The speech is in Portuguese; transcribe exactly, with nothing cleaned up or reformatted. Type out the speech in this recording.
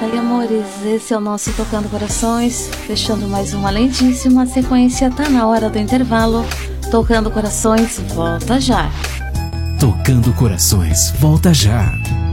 Aí, amores, esse é o nosso Tocando Corações, fechando mais uma lindíssima sequência. Tá na hora do intervalo. Tocando Corações, volta já. Tocando Corações, volta já.